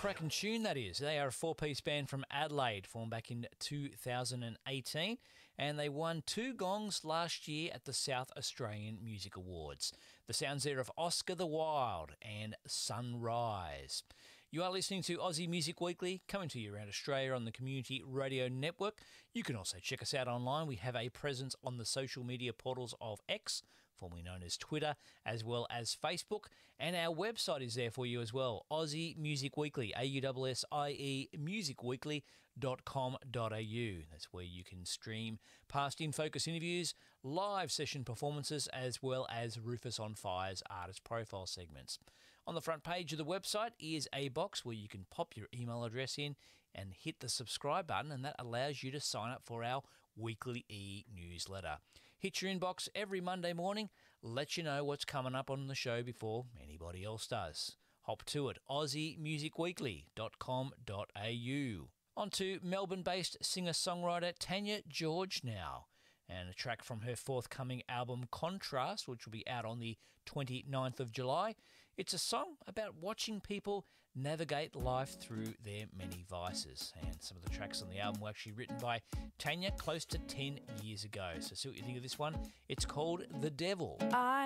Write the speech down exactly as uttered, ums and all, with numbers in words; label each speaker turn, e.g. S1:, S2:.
S1: cracking tune, that is. They are a four-piece band from Adelaide, formed back in two thousand eighteen, and they won two gongs last year at the South Australian Music Awards. The sounds there of Oscar the Wild and Sunrise. You are listening to Aussie Music Weekly, coming to you around Australia on the Community Radio Network. You can also check us out online. We have a presence on the social media portals of X, formerly known as Twitter, as well as Facebook. And our website is there for you as well, Aussie Music Weekly, A U S S I E music weekly dot com dot a u. That's where you can stream past In Focus interviews, live session performances, as well as Rufus on Fire's artist profile segments. On the front page of the website is a box where you can pop your email address in and hit the subscribe button, and that allows you to sign up for our weekly e-newsletter. Hit your inbox every Monday morning, let you know what's coming up on the show before anybody else does. Hop to it, aussie music weekly dot com dot a u. On to Melbourne-based singer-songwriter Tanya George now, and a track from her forthcoming album Contrast, which will be out on the twenty-ninth of July. It's a song about watching people navigate life through their many vices, and some of the tracks on the album were actually written by Tanya close to ten years ago. So see what you think of this one. It's called The Devil.
S2: I